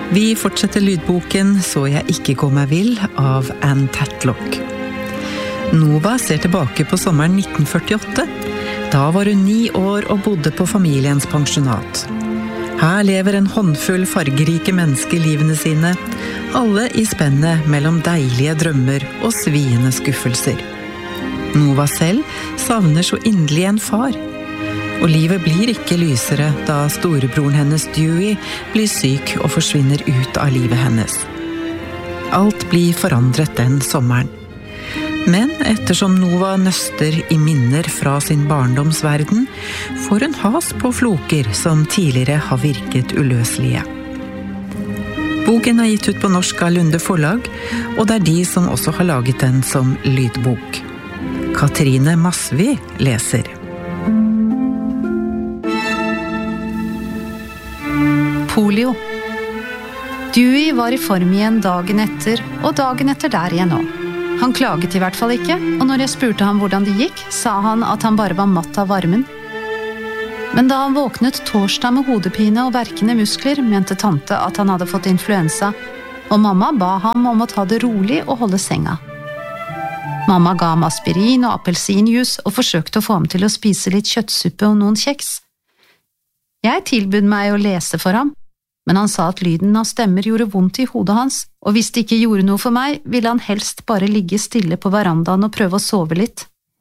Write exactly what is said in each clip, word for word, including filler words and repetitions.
Vi fortsetter lydboken «Så jeg ikke går meg vill» av Anne Tatlock. Nova ser tilbake på sommeren nitten førtiåtte. Da var hun ni år og bodde på familiens pensjonat. Her lever en håndfull fargerike mennesker livene sine, alle i spennet mellom deilige drømmer og sviende skuffelser. Nova selv savner så inderlig en far. Og livet blir ikke lysere da storebroren hennes Dewey blir syk og forsvinner ut av livet hennes. Alt blir forandret den sommeren. Men ettersom Nova nøster i minner fra sin barndomsverden, får hun has på floker som tidligere har virket uløselige. Boken er gitt ut på norsk av Lunde Forlag, og det er de som også har laget den som lydbok. Katrine Masvi leser. Polio. Dewey var i form igjen dagen etter, og dagen etter der igjen også. Han klaget i hvert fall ikke, og når jeg spurte ham hvordan det gikk, sa han at han bare var matt av varmen. Men da han våknet torsdag med hodepine og verkende muskler, mente tante at han hadde fått influensa, og mamma ba ham om å ta det rolig og holde senga. Mamma ga ham aspirin og appelsinjuice og forsøkte å få ham til å spise litt kjøttsuppe og noen kjeks. Jeg tilbød meg å lese for ham, men han sa at lyden av stemmer gjorde vondt i hodet hans, og hvis det ikke gjorde noe for meg, ville han helst bare ligge stille på verandaen og prøve å sove litt.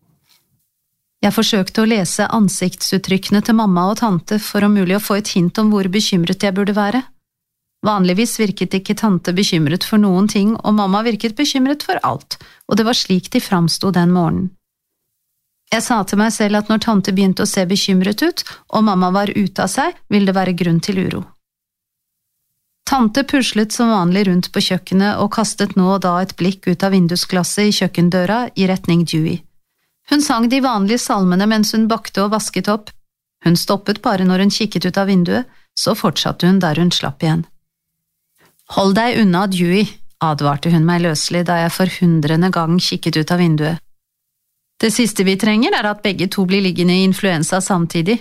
Jeg forsøkte å lese ansiktsuttrykkene til mamma og tante for om mulig å få et hint om hvor bekymret jeg burde være. Vanligvis virket ikke tante bekymret for noen ting, og mamma virket bekymret for alt, og det var slik de framstod den morgenen. Jeg sa til meg selv at når tante begynte å se bekymret ut, og mamma var ute av seg, ville det være grunn til uro. Tante puslet som vanlig rundt på kjøkkenet og kastet nå og da et blikk ut av vindusglasset i kjøkkendøra i retning Dewey. Hun sang de vanlige salmene mens hun bakte og vasket opp. Hun stoppet bare når hun kikket ut av vinduet, så fortsatte hun der hun slapp igjen. «Hold deg unna, Dewey», advarte hun meg løselig da jeg for hundrende gang kikket ut av vinduet. «Det siste vi trenger er at begge to blir liggende i influensa samtidig.»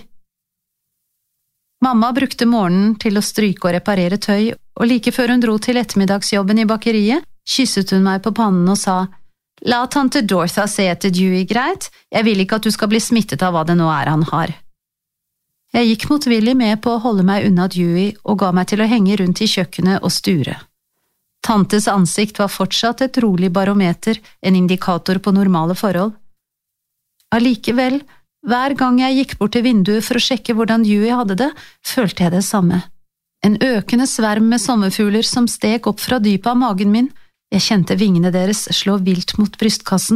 Mamma brukte morgenen til å stryke og reparere tøy, og like før hun dro til ettermiddagsjobben i bakeriet, kysset hun meg på pannen og sa, «La tante Dortha se etter Dewey, greit? Jeg vil ikke at du skal bli smittet av hva det nå er han har.» Jeg gikk motvillig med på å holde meg unna Dewey og ga meg til å henge rundt i kjøkkenet og sture. Tantes ansikt var fortsatt et rolig barometer, en indikator på normale forhold. Allikevel, hver gang jeg gikk bort til vinduet for å sjekke hvordan Dewey hadde det, følte jeg det samme. En økende sverm med sommerfugler som steg opp fra dypet av magen min. Jeg kjente vingene deres slå vilt mot brystkassen.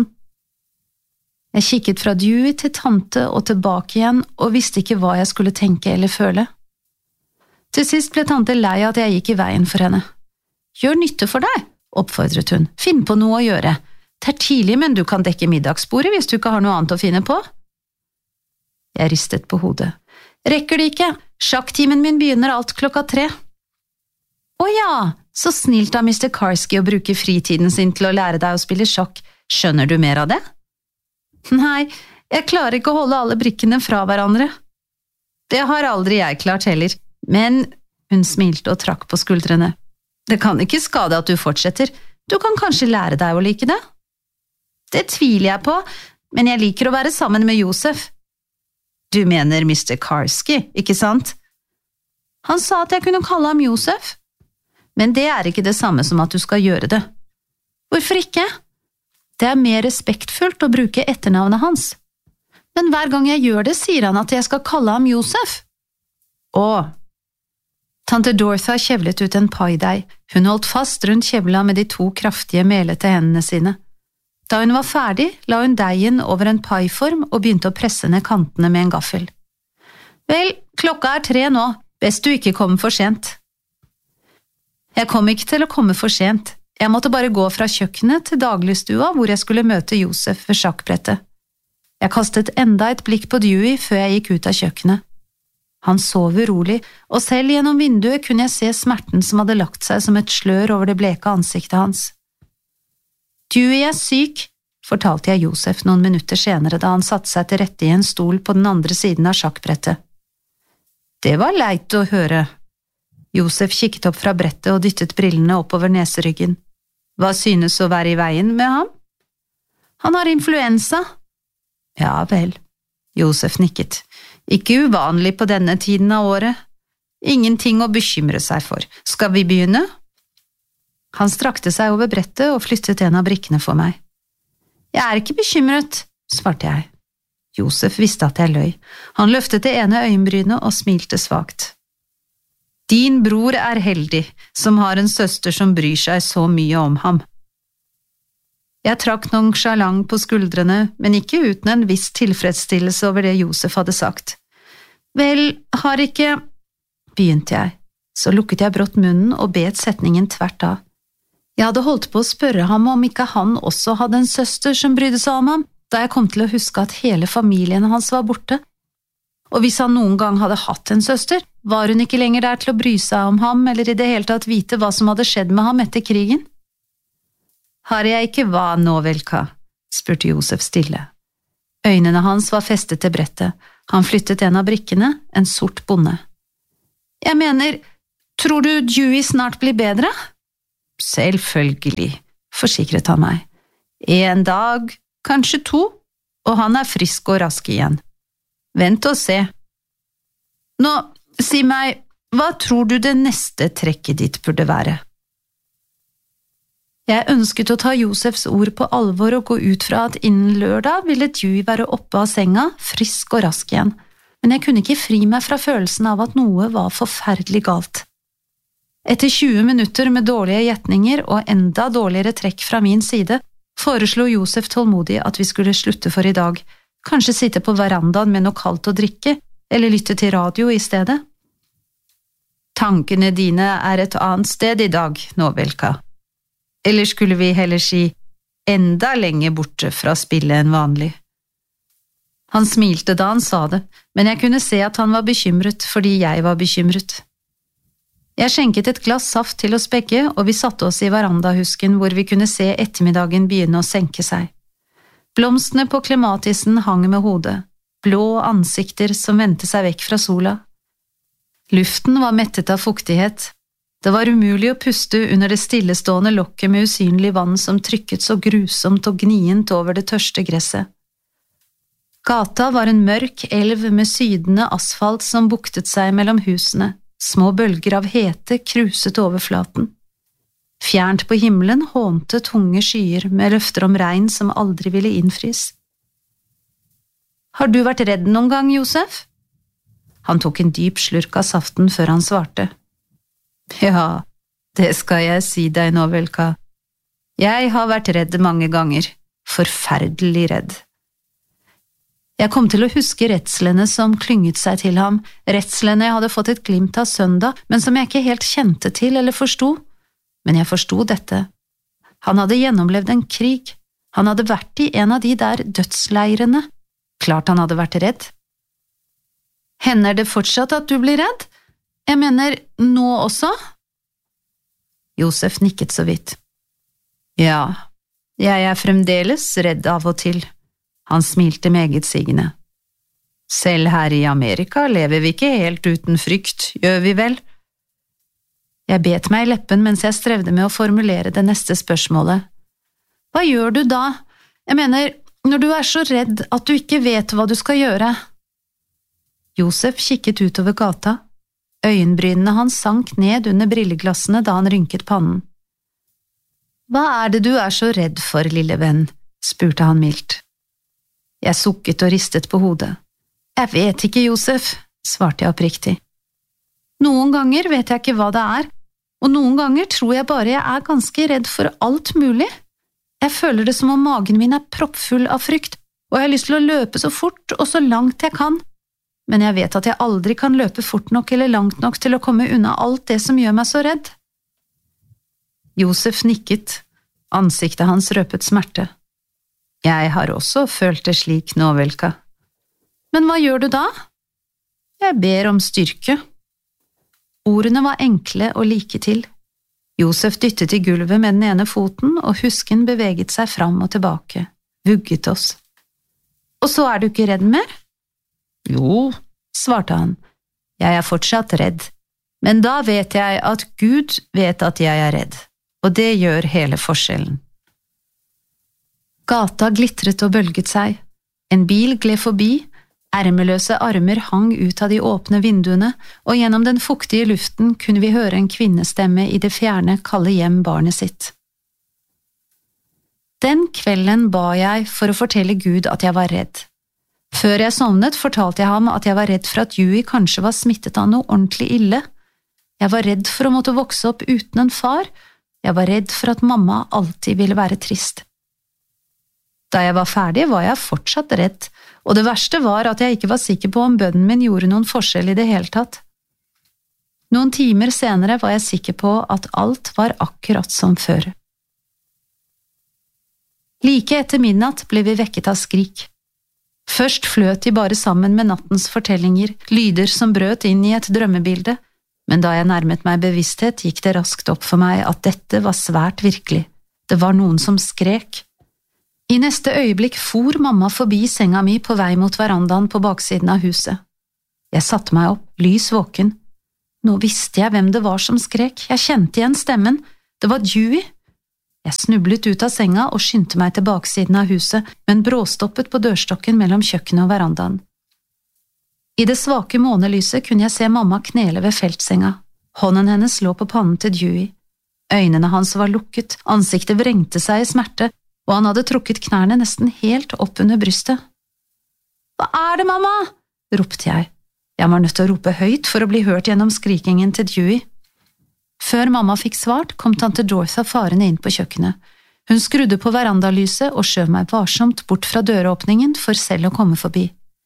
Jeg kikket fra Dewey til tante og tilbake igjen, og visste ikke hva jeg skulle tenke eller føle. Til sist ble tante lei at jeg gikk i veien for henne. «Gjør nytte for deg», oppfordret hun. «Finn på noe å gjøre. Det er tidlig, men du kan dekke middagsbordet hvis du ikke har noe annet å finne på.» Jeg ristet på hodet. «Rekker det ikke? Sjakktimen min begynner alt klokka tre.» «Å ja, så snilt av mister Karski å bruke fritiden sin til å lære deg å spille sjakk. Skjønner du mer av det?» «Nei, jeg klarer ikke å holde alle brikkene fra hverandre.» «Det har aldri jeg klart heller, men…» Hun smilte og trakk på skuldrene. «Det kan ikke skade at du fortsetter. Du kan kanskje lære deg å like det?» «Det tviler jeg på, men jeg liker å være sammen med Josef.» «Du mener mister Karski, ikke sant?» «Han sa at jeg kunne kalle ham Josef.» «Men det er ikke det samme som at du skal gjøre det.» «Hvorfor ikke?» «Det er mer respektfullt å bruke etternavnet hans.» «Men hver gang jeg gjør det, sier han at jeg skal kalle ham Josef.» «Åh!» Tante Dortha kjevlet ut en paideig. Hun holdt fast rundt kjevla med de to kraftige melete hendene sine. Da hun var ferdig, la hun deigen over en paiform og begynte å presse ned kantene med en gaffel. «Vel, klokka er tre nå. Best du ikke kommer for sent.» Jeg kom ikke til å komme for sent. Jeg måtte bare gå fra kjøkkenet til dagligstua hvor jeg skulle møte Josef ved sjakkbrettet. Jeg kastet enda et blikk på Dewey før jeg gikk ut av kjøkkenet. Han sov urolig, og selv gjennom vinduet kunne jeg se smerten som hadde lagt seg som et slør over det bleke ansiktet hans. «Dewey er syk», fortalte jeg Josef noen minutter senere da han satte seg til rette i en stol på den andre siden av sjakkbrettet. «Det var leit å høre.» Josef kikket opp fra brettet og dyttet brillene oppover neseryggen. Hva synes å være i veien med ham? Han har influensa. Ja vel. Josef nikket. Ikke uvanlig på denne tiden av året. Ingenting å bekymre seg for. Skal vi begynne? Han strakte seg over brettet og flyttet en av brikkene for meg. Jeg er ikke bekymret, svarte jeg. Josef visste at jeg løy. Han løftet det ene øyenbrynet og smilte svakt. Din bror er heldig, som har en søster som bryr seg så mye om ham. Jeg trakk nonchalant på skuldrene, men ikke uten en viss tilfredsstillelse over det Josef hadde sagt. Vel, har ikke… begynte jeg, så lukket jeg brått munnen og bet setningen tvert av. Jeg hadde holdt på å spørre ham om ikke han også hadde en søster som brydde seg om ham, da jeg kom til å huske at hele familien hans var borte. Og hvis han noen gang hadde hatt en søster, var hun ikke lenger der til å bry seg om ham eller i det hele tatt vite hva som hadde skjedd med ham etter krigen. Har jeg ikke hva nå, Velka? Spurte Josef stille. Øynene hans var festet til brettet. Han flyttet en av brikkene, en sort bonde. Jeg mener, tror du Dewey snart blir bedre? Selvfølgelig, forsikret han meg. En dag, kanskje to, og han er frisk og rask igjen. Vent og se. Nå, si meg, hva tror du det neste trekket ditt burde være? Jeg ønsket å ta Josefs ord på alvor og gå ut fra at innen lørdag ville Dewey være oppe av senga, frisk og rask igjen, men jeg kunne ikke fri meg fra følelsen av at noe var forferdelig galt. Etter tjue minutter med dårlige gjetninger og enda dårligere trekk fra min side, foreslo Josef tålmodig at vi skulle slutte for i dag, kanskje sitte på verandaen med noe kaldt å drikke, eller lytte til radio i stedet. Tankene dine er et annet sted i dag, nå, Velka. Eller skulle vi heller si enda lenger borte fra spillet enn vanlig? Han smilte da han sa det, men jeg kunne se at han var bekymret fordi jeg var bekymret. Jeg skjenket et glass saft til oss begge, og vi satte oss i verandahusken hvor vi kunne se ettermiddagen begynne å senke seg. Blomstene på klematisen hang med hodet, blå ansikter som vendte seg vekk fra sola. Luften var mettet av fuktighet. Det var umulig å puste under det stillestående lokket med usynlig vann som trykket så grusomt og gnient over det tørste gresset. Gata var en mørk elv med sydende asfalt som buktet seg mellom husene. Små bølger av hete kruset overflaten. Fjernt på himmelen hånte tunge skyer med løfter om regn som aldri ville innfris. Har du vært redd noen gang, Josef? Han tok en dyp slurk av saften før han svarte. Ja, det skal jeg si deg nå, Velka. Jeg har vært redd mange ganger. Forferdelig redd. Jeg kom til å huske redslene som klynget seg til ham, redslene jeg hadde fått et glimt av søndag, men som jeg ikke helt kjente til eller forstod. Men jeg forstod dette. Han hadde gjennomlevd en krig. Han hadde vært i en av de der dødsleirene. Klart han hadde vært redd. Hender det fortsatt at du blir redd? Jeg mener, nå også? Josef nikket så vidt. Ja, jeg er fremdeles redd av og til. Han smilte meget sigende. Selv her i Amerika lever vi ikke helt uten frykt, gjør vi vel? Jeg bet meg i leppen mens jeg strevde med å formulere det neste spørsmålet. Hva gjør du da? Jeg mener, når du er så redd at du ikke vet hva du skal gjøre. Josef kikket utover gata. Øyenbrynene hans sank ned under brilleglassene da han rynket pannen. Hva er det du er så redd for, lille venn? Spurte han mildt. Jeg sukket og ristet på hodet. Jeg vet ikke, Josef, svarte jeg oppriktig. Noen ganger vet jeg ikke hva det er, og noen ganger tror jeg bare jeg er ganske redd for alt mulig. Jeg føler det som om magen min er proppfull av frykt, og jeg har lyst til å løpe så fort og så langt jeg kan, men jeg vet at jeg aldri kan løpe fort nok eller langt nok til å komme unna alt det som gjør meg så redd. Josef nikket, ansiktet hans røpet smerte. Jeg har også følt det slik nå, Velka. Men hva gjør du da? Jeg ber om styrke. Ordene var enkle og like til. Josef dyttet i gulvet med den ene foten, og husken beveget seg fram og tilbake, vugget oss. Og så er du ikke redd mer? Jo, svarte han. Jeg er fortsatt redd. Men da vet jeg at Gud vet at jeg er redd, og det gjør hele forskjellen. Gata glitret og bølget seg. En bil gled forbi, ermeløse armer hang ut av de åpne vinduene, og gjennom den fuktige luften kunne vi høre en kvinnestemme i det fjerne kalle hjem barnet sitt. Den kvelden ba jeg for å fortelle Gud at jeg var redd. Før jeg sovnet fortalte jeg ham at jeg var redd for at Dewey kanskje var smittet av noe ordentlig ille. Jeg var redd for å måtte vokse opp uten en far, jeg var redd for at mamma alltid ville være trist. Da jeg var ferdig var jeg fortsatt redd, og det verste var at jeg ikke var sikker på om bønnen min gjorde noen forskjell i det hele tatt. Noen timer senere var jeg sikker på at alt var akkurat som før. Like etter midnatt ble vi vekket av skrik. Først fløt de bare sammen med nattens fortellinger, lyder som brøt inn i et drømmebilde, men da jeg nærmet meg bevissthet, gikk det raskt opp for meg at dette var svært virkelig. Det var noen som skrek. I neste øyeblikk for mamma forbi senga mi på vei mot verandaen på baksiden av huset. Jeg satte meg opp, lys våken. Nå visste jeg hvem det var som skrek, jeg kjente igjen stemmen. Det var Dewey. Jeg snublet ut av senga og skyndte meg til baksiden av huset, men bråstoppet på dørstokken mellom kjøkkenet og verandaen. I det svake månelyset kunne jeg se mamma knele ved feltsenga. Hånden hennes lå på pannen til Dewey. Øynene hans var lukket, ansiktet vrengte seg i smerte, og han hadde trukket knærne nesten helt opp under brystet. «Hva er det, mamma?» ropte jeg. Jeg var nødt til å rope høyt for å bli hørt gjennom skrikingen til Dewey. Før mamma fikk svart, kom tante Dorothy farende inn på kjøkkenet. Hun skrudde på verandalyset og skjøv meg varsomt bort fra døråpningen for selv å komme forbi.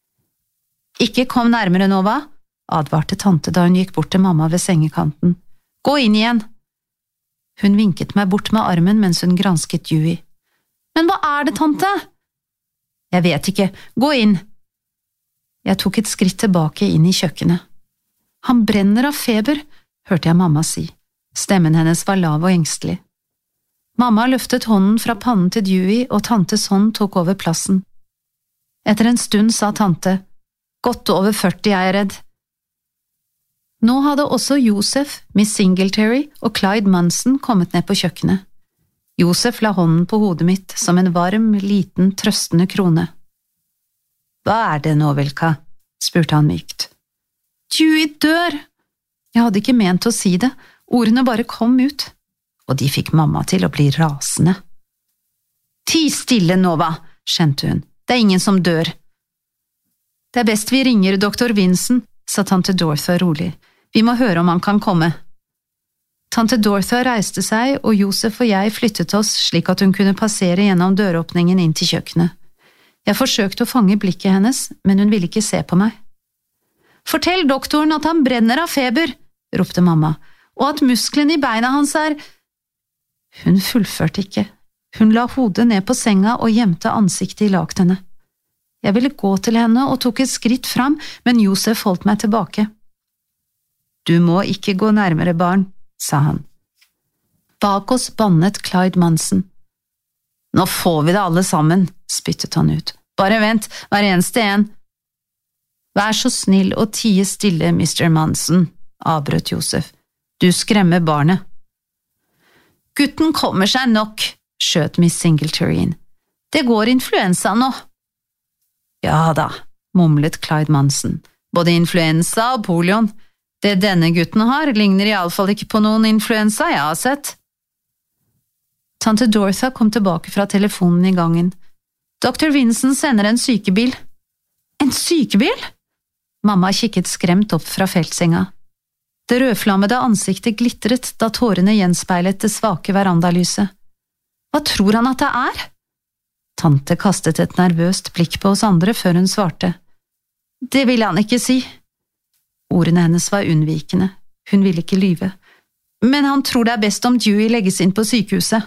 «Ikke kom nærmere, Nova», advarte tante da hun gikk bort til mamma ved sengekanten. «Gå inn igjen!» Hun vinket meg bort med armen mens hun gransket Dewey. «Men hva er det, tante?» «Jeg vet ikke. Gå inn!» Jeg tok et skritt tilbake inn i kjøkkenet. «Han brenner av feber», hørte jeg mamma si. Stemmen hennes var lav og engstelig. Mamma løftet hånden fra pannen til Dewey, og tantes hånd tok over plassen. Etter en stund sa tante, «Godt over førti, jeg er redd.» Nå hadde også Joseph, Miss Singletary og Clyde Munson kommet ned på kjøkkenet. Joseph la hånden på hodet mitt som en varm, liten, trøstende krone. «Hva er det nå, Vilka?» spurte han mykt. «Dewey dør!» Jeg hadde ikke ment å si det, ordene bare kom ut, og de fikk mamma til å bli rasende. «Ti stille, Nova!» skjente hun. «Det er ingen som dør!» «Det er best vi ringer doktor Vincent», sa tante Dorothy rolig. «Vi må høre om han kan komme.» Tante Dorothy reiste seg, og Joseph og jeg flyttet oss slik at hun kunne passere gjennom døråpningen inn til kjøkkenet. Jeg forsøkte å fange blikket hennes, men hun ville ikke se på meg. «Fortell doktoren at han brenner av feber», ropte mamma, «og at musklene i beina hans er…» Hun fullførte ikke. Hun la hodet ned på senga og gjemte ansiktet i laktene. Jeg ville gå til henne og tok et skritt fram, men Joseph holdt meg tilbake. «Du må ikke gå nærmere, barn», sa han. Bak oss bannet Clyde Munson. «Nå får vi det alle sammen», spyttet han ut. «Bare vent, hver eneste en.» «Vær så snill og tie stille, mister Munson», avbrøt Joseph. «Du skremmer barnet.» «Gutten kommer seg nok», skjøt Miss Singletary inn. «Det går influensa nå.» «Ja da», mumlet Clyde Munson. «Både influensa og polion. Det denne gutten har, ligner i alle fall ikke på noen influensa jeg har sett.» Tante Dorothy kom tilbake fra telefonen i gangen. «Doktor Vincent sender en sykebil.» «En sykebil?» Mamma kikket skremt opp fra feltsenga. Det rødflammede ansiktet glitret da tårene gjenspeilet det svake verandalyset. «Hva tror han at det er?» Tante kastet et nervøst blikk på oss andre før hun svarte. «Det ville han ikke si.» Ordene hennes var unnvikende. Hun ville ikke lyve. «Men han tror det er best om Dewey legges inn på sykehuset.»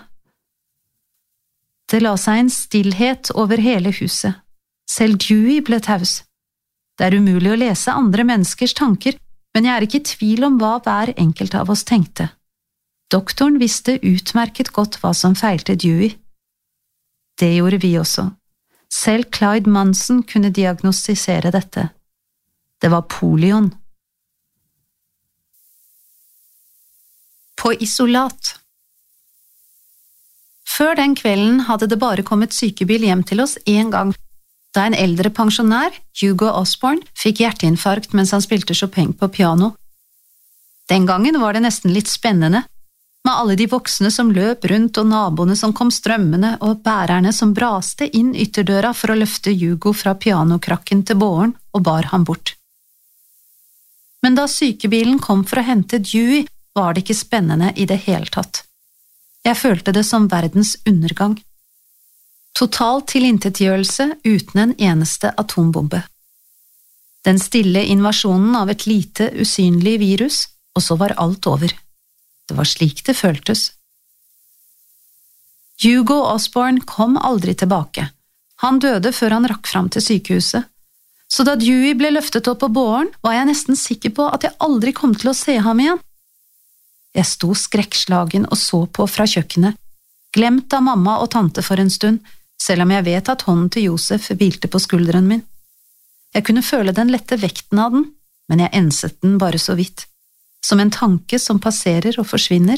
Det la seg en stillhet over hele huset. Selv Dewey ble taus. Det er umulig å lese andre menneskers tanker, men jeg er ikke i tvil om hva hver enkelt av oss tenkte. Doktoren visste utmerket godt hva som feilte Dewey. Det gjorde vi også. Selv Clyde Munson kunne diagnostisere dette. Det var polion. på isolat. Før den kvelden hadde det bare kommet sykebil hjem til oss en gang, da en eldre pensjonær, Hugo Osborne, fikk hjerteinfarkt mens han spilte Chopin på piano. Den gangen var det nesten litt spennende, med alle de voksne som løp rundt og naboene som kom strømmende og bærerne som braste inn ytterdøra for å løfte Hugo fra pianokrakken til båren og bar ham bort. Men da sykebilen kom for å hente Dewey, var det ikke spennende i det hele tatt. Jeg følte det som verdens undergang. Total tilintetgjørelse uten en eneste atombombe. Den stille invasjonen av et lite, usynlig virus, og så var alt over. Det var slik det føltes. Hugo Osborne kom aldri tilbake. Han døde før han rakk fram til sykehuset. Så da Dewey ble løftet opp på båren, var jeg nesten sikker på at jeg aldri kom til å se ham igjen. Jeg sto skrekkslagen og så på fra kjøkkenet, glemt av mamma og tante for en stund, selv om jeg vet at hånden til Josef hvilte på skulderen min. Jeg kunne føle den lette vekten av den, men jeg enset den bare så vidt, som en tanke som passerer og forsvinner.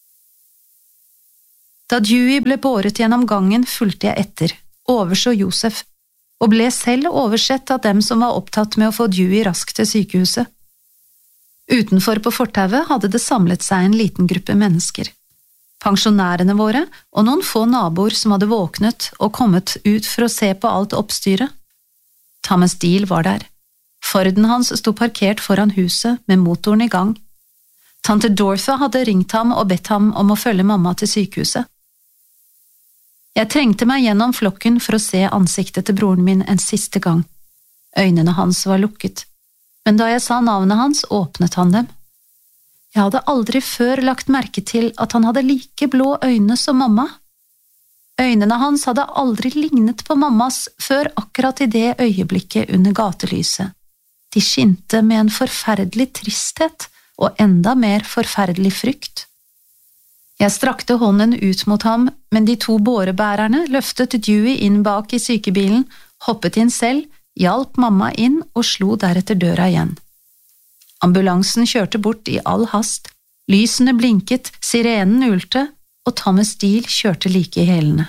Da Dewey ble båret gjennom gangen, fulgte jeg etter, overså Josef, og ble selv oversett av dem som var opptatt med å få Dewey raskt til sykehuset. Utenfor på fortauet hadde det samlet seg en liten gruppe mennesker. Pensjonærene våre og noen få naboer som hadde våknet og kommet ut for å se på alt oppstyret. Thomas Deal var der. Forden hans sto parkert foran huset med motoren i gang. Tante Dorothy hadde ringt ham og bedt ham om å følge mamma til sykehuset. Jeg trengte meg gjennom flokken for å se ansiktet til broren min en siste gang. Øynene hans var lukket, men da jeg sa navnet hans, åpnet han dem. Jeg hadde aldri før lagt merke til at han hadde like blå øyne som mamma. Øynene hans hadde aldri lignet på mammas før akkurat i det øyeblikket under gatelyset. De skinte med en forferdelig tristhet og enda mer forferdelig frykt. Jeg strakte hånden ut mot ham, men de to bårebærerne løftet Dewey inn bak i sykebilen, hoppet inn selv, hjalp mamma inn og slo deretter døra igjen. Ambulansen kjørte bort i all hast, lysene blinket, sirenen ulte, og Thomas Deal kjørte like i hælene.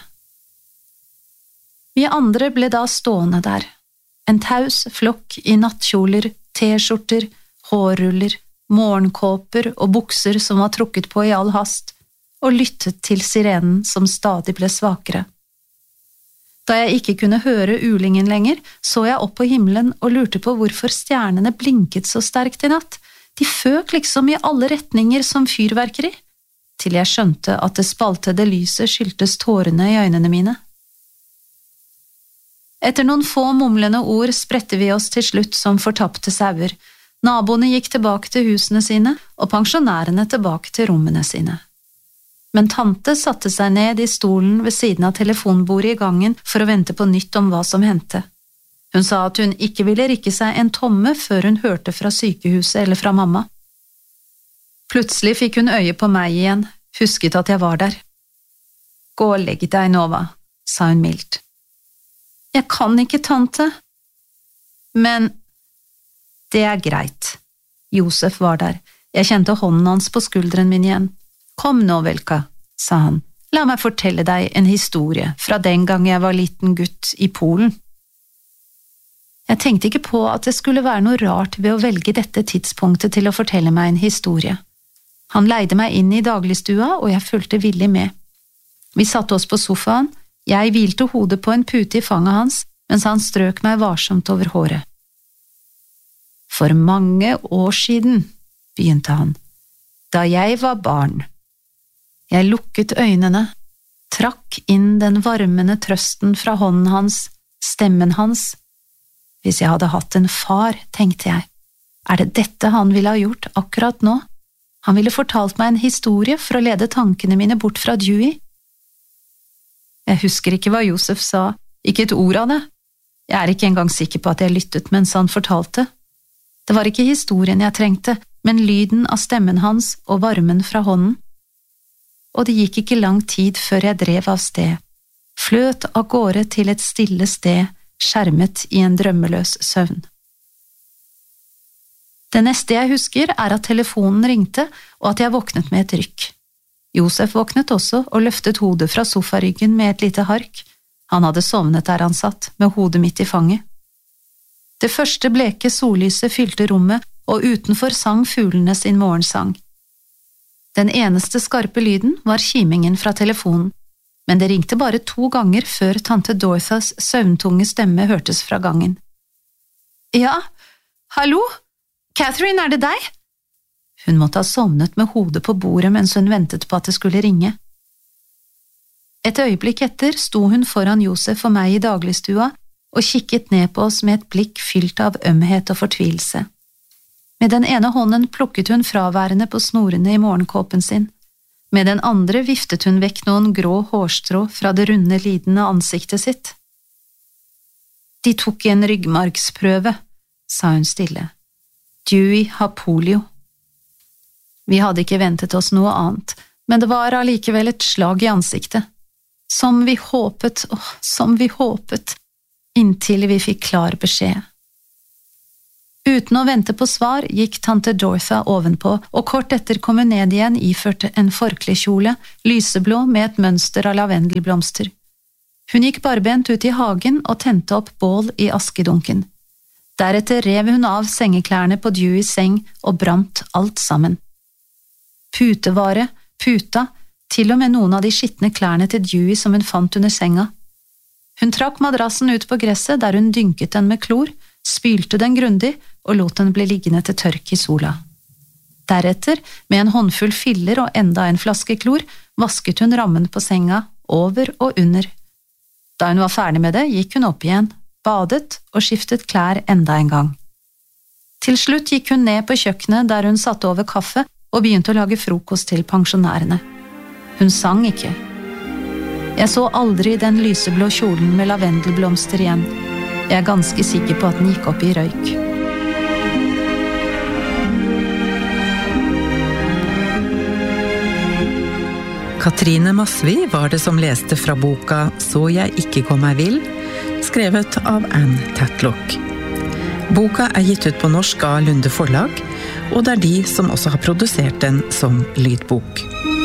Vi andre ble da stående der, en taus flokk i nattkjoler, t-skjorter, hårruller, morgenkåper og bukser som var trukket på i all hast, og lyttet til sirenen som stadig ble svakere. Da jeg ikke kunne høre ulingen lenger, så jeg opp på himmelen og lurte på hvorfor stjernene blinket så sterkt i natt. De føk liksom i alle retninger som fyrverkeri, til jeg skjønte at det spaltede lyset skyldtes tårene i øynene mine. Etter noen få mumlende ord spredte vi oss til slutt som fortapte sauer. Naboene gikk tilbake til husene sine, og pensjonærene tilbake til rommene sine. Men tante satte seg ned i stolen ved siden av telefonbordet i gangen for å vente på nytt om hva som hendte. Hun sa at hun ikke ville rikke seg en tomme før hun hørte fra sykehuset eller fra mamma. Plutselig fikk hun øye på meg igjen, husket at jeg var der. «Gå og legg deg, Nova», sa hun mildt. «Jeg kan ikke, tante.» «Men det er greit.» Josef var der. Jeg kjente hånden hans på skulderen min igjen. «Kom nå, Velka», sa han. «La meg fortelle deg en historie fra den gang jeg var liten gutt i Polen.» Jeg tenkte ikke på at det skulle være noe rart ved å velge dette tidspunktet til å fortelle meg en historie. Han leide meg inn i dagligstua, og jeg fulgte villig med. Vi satte oss på sofaen, jeg hvilte hodet på en pute i fanget hans, mens han strøk meg varsomt over håret. «For mange år siden», begynte han, «da jeg var barn. Jeg lukket øynene, trakk inn den varmende trøsten fra hånden hans, stemmen hans. Hvis jeg hadde hatt en far, tenkte jeg, er det dette han ville ha gjort akkurat nå? Han ville fortalt meg en historie for å lede tankene mine bort fra Dewey. Jeg husker ikke hva Josef sa, ikke et ord av det. Jeg er ikke engang sikker på at jeg lyttet mens han fortalte. Det var ikke historien jeg trengte, men lyden av stemmen hans og varmen fra hånden. Og det gikk ikke lang tid før jeg drev av sted, fløt av gårde til et stille sted, skjermet i en drømmeløs søvn. Det neste jeg husker er at telefonen ringte, og at jeg våknet med et rykk. Josef våknet også og løftet hodet fra sofaryggen med et lite hark. Han hadde sovnet der han satt, med hodet mitt i fanget. Det første bleke sollyset fylte rommet, og utenfor sang fuglene sin morgensang. Den eneste skarpe lyden var kimingen fra telefonen, men det ringte bare to ganger før tante Dorthas søvntunge stemme hørtes fra gangen. Ja, hallo? Catherine, er det deg? Hun måtte ha sovnet med hodet på bordet mens hun ventet på at det skulle ringe. Et øyeblikk etter sto hun foran Josef og meg i dagligstua og kikket ned på oss med et blikk fylt av ømhet og fortvilelse. Med den ene hånden plukket hun fraværende på snorene i morgenkåpen sin. Med den andre viftet hun vekk noen grå hårstrå fra det runde, lidende ansiktet sitt. De tok en ryggmargsprøve, sa hun stille. Dewey har polio. Vi hadde ikke ventet oss noe annet, men det var allikevel et slag i ansiktet. Som vi håpet, åh, som vi håpet, inntil vi fikk klar beskjed. Uten å vente på svar gikk tante Dortha ovenpå, og kort etter kom hun ned igjen iført en forklekjole, lyseblå med et mønster av lavendelblomster. Hun gikk barbent ut i hagen og tente opp bål i askedunken. Deretter rev hun av sengeklærne på Deweys seng og brant alt sammen. Putevare, puta, til og med noen av de skittne klærne til Dewey som hun fant under senga. Hun trakk madrassen ut på gresset der hun dynket den med klor, spylte den grundig og lot den bli liggende til tørk i sola. Deretter, med en håndfull filler og enda en flaske klor, vasket hun rammen på senga, over og under. Da hun var ferdig med det, gikk hun opp igjen, badet og skiftet klær enda en gang. Til slutt gikk hun ned på kjøkkenet der hun satte over kaffe og begynte å lage frokost til pensjonærene. Hun sang ikke. Jeg så aldri den lyseblå kjolen med lavendelblomster igjen. Jeg er ganske sikker på at den gikk opp i røyk. Katrine Masvi var det som leste fra boka «Så jeg ikke kom meg vill», skrevet av Anne Tatlock. Boka er gitt ut på norsk av Lunde Forlag, og det er de som også har produsert den som lydbok.